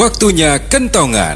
Waktunya kentongan.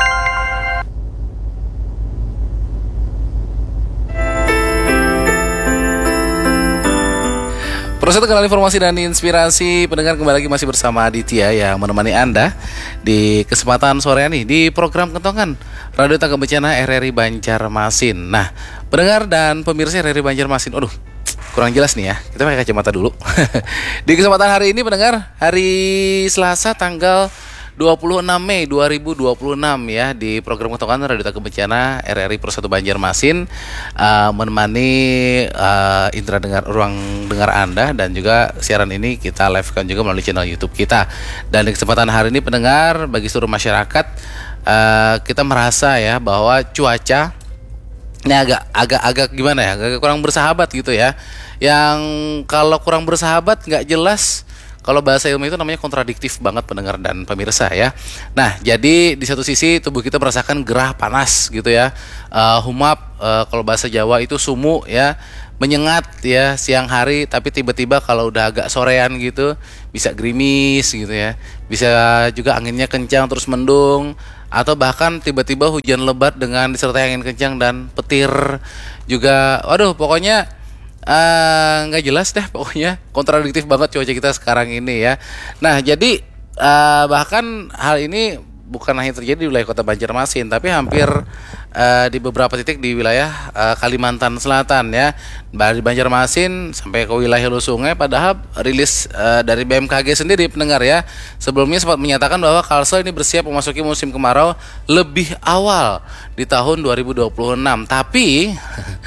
Proses kenal informasi dan inspirasi. Pendengar, kembali lagi masih bersama Aditya yang menemani Anda di kesempatan sore ini di program Kentongan Radio Tangga Bencana RRI Banjarmasin. Nah, pendengar dan pemirsa RRI Banjarmasin, kurang jelas nih ya, kita pakai kacamata dulu. Di kesempatan hari ini pendengar, hari Selasa tanggal 26 Mei 2026 ya, di program Kentongan Radio Tangga Bencana RRI Persatu Banjarmasin, menemani indera dengar, ruang dengar Anda, dan juga siaran ini kita live-kan juga melalui channel YouTube kita. Dan di kesempatan hari ini pendengar, bagi seluruh masyarakat, kita merasa ya bahwa cuaca ini agak gimana ya, agak kurang bersahabat gitu ya. Yang kalau kurang bersahabat nggak jelas, kalau bahasa ilmu itu namanya kontradiktif banget pendengar dan pemirsa ya. Nah, jadi di satu sisi tubuh kita merasakan gerah panas gitu ya, humap, kalau bahasa Jawa itu sumu ya, menyengat ya siang hari, tapi tiba-tiba kalau udah agak sorean gitu bisa gerimis gitu ya, bisa juga anginnya kencang terus mendung, atau bahkan tiba-tiba hujan lebat dengan disertai angin kencang dan petir juga. Pokoknya nggak jelas deh, pokoknya kontradiktif banget cuaca kita sekarang ini ya. Nah, jadi bahkan hal ini bukan hanya terjadi di wilayah Kota Banjarmasin, tapi hampir di beberapa titik di wilayah Kalimantan Selatan ya. Dari Banjarmasin sampai ke wilayah Hulu Sungai, padahal rilis dari BMKG sendiri pendengar ya, sebelumnya sempat menyatakan bahwa Kalsel ini bersiap memasuki musim kemarau lebih awal di tahun 2026. Tapi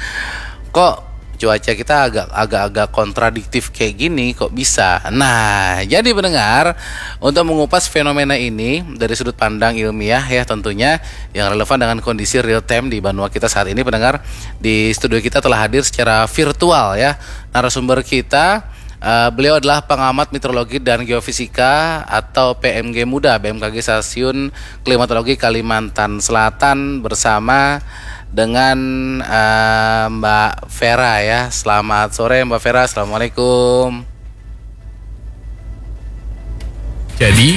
kok cuaca kita agak kontradiktif kayak gini, kok bisa? Nah, jadi pendengar, untuk mengupas fenomena ini dari sudut pandang ilmiah ya tentunya, yang relevan dengan kondisi real time di benua kita saat ini pendengar, di studio kita telah hadir secara virtual ya narasumber kita. Beliau adalah pengamat meteorologi dan geofisika atau PMG Muda BMKG Stasiun Klimatologi Kalimantan Selatan, bersama dengan Mbak Vera ya. Selamat sore Mbak Vera, assalamualaikum. Jadi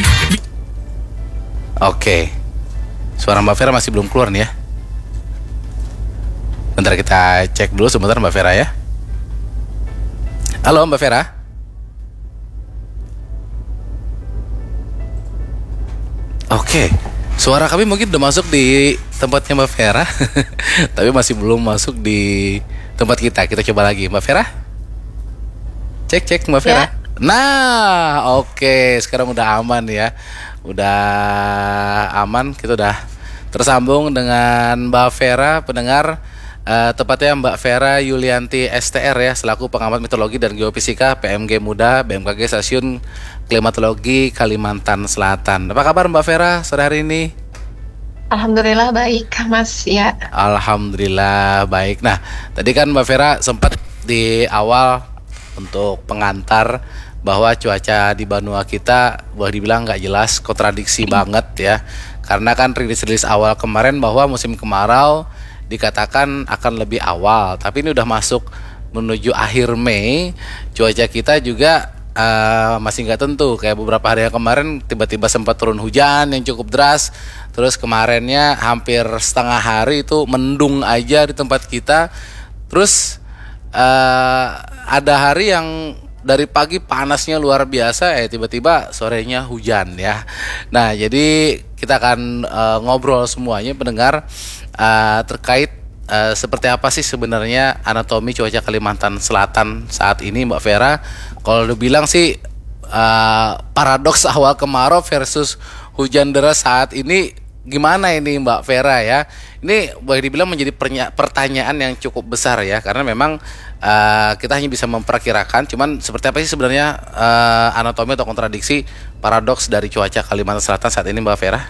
Oke, suara Mbak Vera masih belum keluar nih ya. Bentar, kita cek dulu sebentar Mbak Vera ya. Halo Mbak Vera. Oke, suara kami mungkin udah masuk di tempatnya Mbak Vera, tapi masih belum masuk di tempat kita. Kita coba lagi, Mbak Vera. Cek Mbak Vera. Ya. Nah, oke, sekarang udah aman ya. Udah aman, kita udah tersambung dengan Mbak Vera pendengar. Tepatnya Mbak Vera Yulianti STR ya, selaku pengamat meteorologi dan geofisika PMG Muda BMKG Stasiun Klimatologi Kalimantan Selatan. Apa kabar Mbak Vera sore hari ini? Alhamdulillah baik, Mas ya. Alhamdulillah baik. Nah, tadi kan Mbak Vera sempat di awal untuk pengantar bahwa cuaca di benua kita boleh dibilang nggak jelas, kontradiksi banget ya. Karena kan rilis awal kemarin bahwa musim kemarau dikatakan akan lebih awal, tapi ini udah masuk menuju akhir Mei, cuaca kita juga masih nggak tentu. Kayak beberapa hari yang kemarin tiba-tiba sempat turun hujan yang cukup deras, terus kemarinnya hampir setengah hari itu mendung aja di tempat kita, terus ada hari yang dari pagi panasnya luar biasa, tiba-tiba sorenya hujan ya. Nah, jadi kita akan ngobrol semuanya pendengar terkait seperti apa sih sebenarnya anatomi cuaca Kalimantan Selatan saat ini Mbak Vera. Kalau dibilang sih paradoks awal kemarau versus hujan deras saat ini, gimana ini Mbak Vera ya? Ini boleh dibilang menjadi pertanyaan yang cukup besar ya, karena memang kita hanya bisa memperkirakan, cuman seperti apa sih sebenarnya anatomi atau kontradiksi paradoks dari cuaca Kalimantan Selatan saat ini Mbak Vera?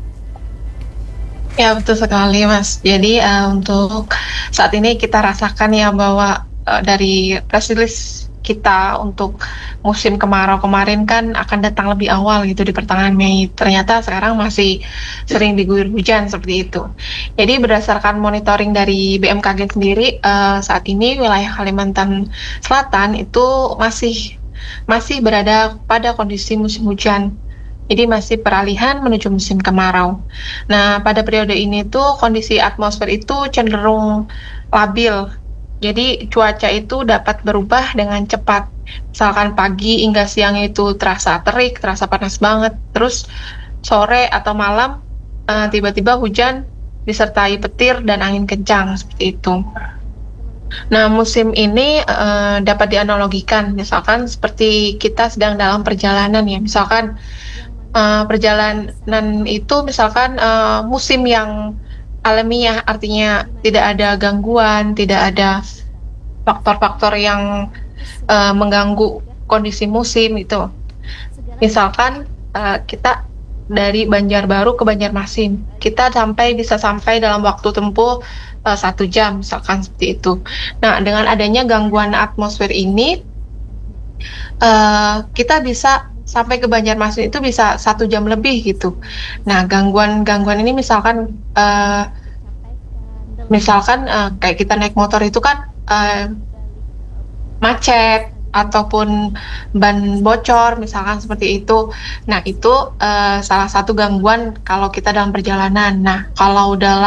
Ya, betul sekali Mas. Jadi untuk saat ini kita rasakan ya bahwa dari press release kita untuk musim kemarau kemarin kan akan datang lebih awal gitu di pertengahan Mei. Ternyata sekarang masih sering diguyur hujan seperti itu. Jadi berdasarkan monitoring dari BMKG sendiri, saat ini wilayah Kalimantan Selatan itu masih berada pada kondisi musim hujan Jadi masih peralihan menuju musim kemarau. Nah, pada periode ini tuh kondisi atmosfer itu cenderung labil. Jadi cuaca itu dapat berubah dengan cepat. Misalkan pagi hingga siang itu terasa terik, terasa panas banget. Terus sore atau malam tiba-tiba hujan disertai petir dan angin kencang seperti itu. Nah, musim ini dapat dianalogikan, misalkan seperti kita sedang dalam perjalanan ya, misalkan perjalanan itu misalkan musim yang alamiah, artinya tidak ada gangguan, tidak ada faktor-faktor yang mengganggu kondisi musim itu. Misalkan kita dari Banjarbaru ke Banjarmasin, kita bisa sampai dalam waktu tempuh 1 jam, misalkan seperti itu. Nah, dengan adanya gangguan atmosfer ini, kita bisa sampai ke Banjarmasin itu bisa 1 jam lebih gitu. Nah, gangguan ini misalkan kayak kita naik motor itu kan macet ataupun ban bocor misalkan seperti itu. Nah, itu salah satu gangguan kalau kita dalam perjalanan. Nah, kalau dalam